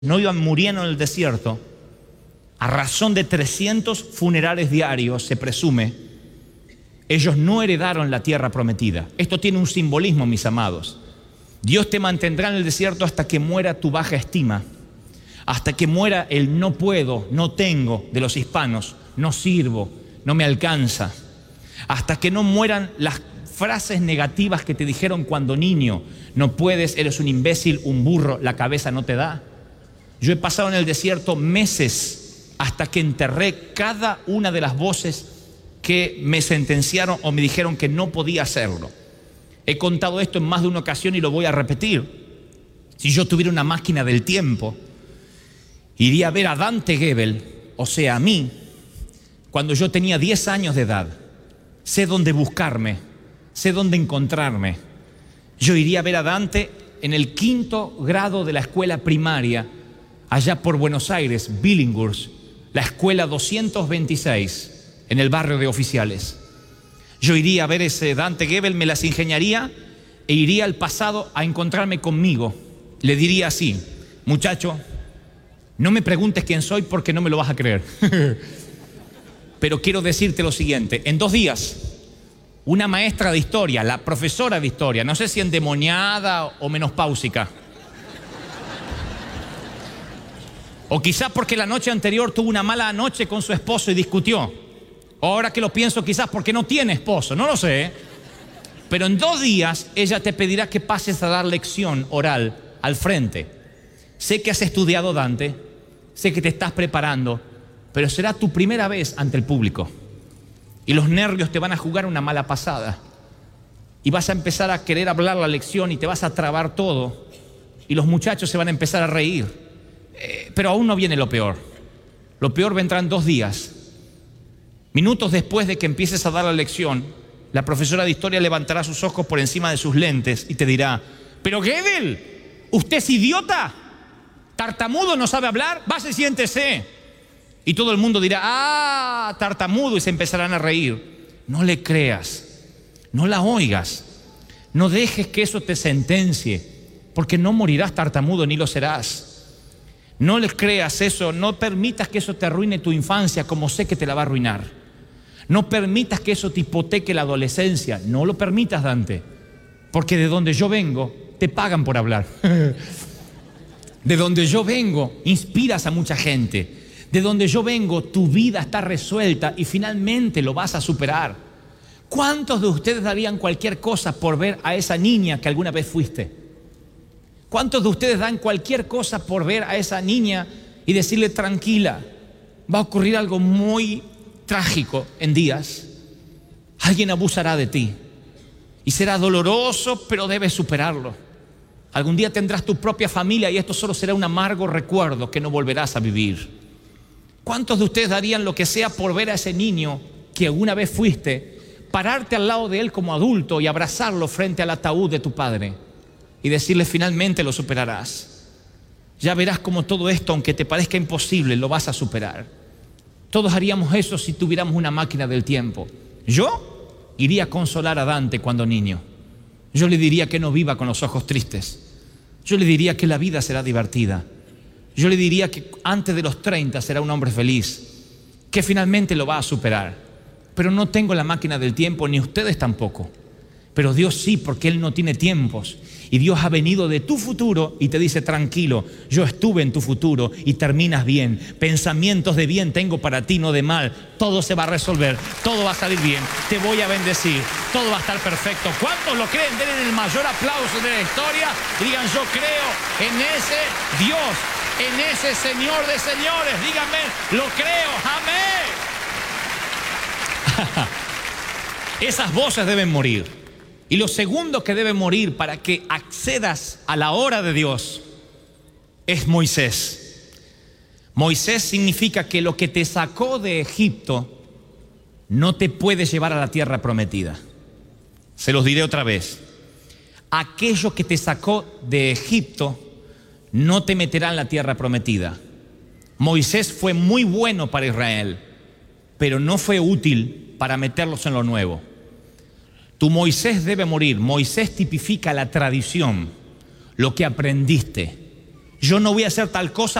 no iban muriendo en el desierto, a razón de 300 funerales diarios, se presume, ellos no heredaron la tierra prometida. Esto tiene un simbolismo, mis amados. Dios te mantendrá en el desierto hasta que muera tu baja estima, hasta que muera el no puedo, no tengo de los hispanos, no sirvo, no me alcanza, hasta que no mueran las frases negativas que te dijeron cuando niño: no puedes, eres un imbécil, un burro, la cabeza no te da. Yo he pasado en el desierto meses hasta que enterré cada una de las voces que me sentenciaron o me dijeron que no podía hacerlo. He contado esto en más de una ocasión y lo voy a repetir. Si yo tuviera una máquina del tiempo, iría a ver a Dante Gebel, o sea, a mí, cuando yo tenía 10 años de edad. Sé dónde buscarme, sé dónde encontrarme. Yo iría a ver a Dante en el 5º grado de la escuela primaria, allá por Buenos Aires, Billinghurst, la escuela 226, en el barrio de Oficiales. Yo iría a ver ese Dante Gebel, me las ingeniaría e iría al pasado a encontrarme conmigo. Le diría así: muchacho, no me preguntes quién soy porque no me lo vas a creer. Pero quiero decirte lo siguiente: en 2 días, una maestra de historia, la profesora de historia, no sé si endemoniada o menopáusica, o quizás porque la noche anterior tuvo una mala noche con su esposo y discutió. Ahora que lo pienso, quizás porque no tiene esposo, no lo sé. Pero en 2 días ella te pedirá que pases a dar lección oral al frente. Sé que has estudiado Dante, sé que te estás preparando, pero será tu primera vez ante el público. Y los nervios te van a jugar una mala pasada. Y vas a empezar a querer hablar la lección y te vas a trabar todo. Y los muchachos se van a empezar a reír. Pero aún no viene lo peor. Lo peor vendrá en 2 días. Minutos después de que empieces a dar la lección, la profesora de historia levantará sus ojos por encima de sus lentes y te dirá: pero Gebel, ¿usted es idiota? ¿Tartamudo, no sabe hablar? Vaya y siéntese. Y todo el mundo dirá: ah, tartamudo, y se empezarán a reír. No le creas, no la oigas, no dejes que eso te sentencie, porque no morirás tartamudo ni lo serás. No le creas eso, no permitas que eso te arruine tu infancia, como sé que te la va a arruinar. No permitas que eso te hipoteque la adolescencia, no lo permitas, Dante, porque de donde yo vengo te pagan por hablar. De donde yo vengo inspiras a mucha gente. De donde yo vengo tu vida está resuelta y finalmente lo vas a superar. ¿Cuántos de ustedes darían cualquier cosa por ver a esa niña que alguna vez fuiste? ¿Cuántos de ustedes dan cualquier cosa por ver a esa niña y decirle: tranquila, va a ocurrir algo muy trágico en días? Alguien abusará de ti y será doloroso, pero debes superarlo. Algún día tendrás tu propia familia y esto solo será un amargo recuerdo que no volverás a vivir. ¿Cuántos de ustedes darían lo que sea por ver a ese niño que alguna vez fuiste, pararte al lado de él como adulto y abrazarlo frente al ataúd de tu padre y decirle: finalmente lo superarás? Ya verás cómo todo esto, aunque te parezca imposible, lo vas a superar. Todos haríamos eso si tuviéramos una máquina del tiempo. Yo iría a consolar a Dante cuando niño. Yo le diría que no viva con los ojos tristes. Yo le diría que la vida será divertida. Yo le diría que antes de los 30 será un hombre feliz, que finalmente lo va a superar. Pero no tengo la máquina del tiempo, ni ustedes tampoco. Pero Dios sí, porque Él no tiene tiempos. Y Dios ha venido de tu futuro y te dice: tranquilo, yo estuve en tu futuro y terminas bien. Pensamientos de bien tengo para ti, no de mal. Todo se va a resolver, todo va a salir bien. Te voy a bendecir, todo va a estar perfecto. ¿Cuántos lo creen? Denle el mayor aplauso de la historia y digan: yo creo en ese Dios, en ese Señor de señores. Díganme: lo creo, amén. Esas voces deben morir. Y lo segundo que debe morir para que accedas a la hora de Dios es Moisés. Moisés significa que lo que te sacó de Egipto no te puede llevar a la tierra prometida. Se los diré otra vez. Aquello que te sacó de Egipto no te meterá en la tierra prometida. Moisés fue muy bueno para Israel, pero no fue útil para meterlos en lo nuevo. Tu Moisés debe morir. Moisés tipifica la tradición, lo que aprendiste, yo no voy a hacer tal cosa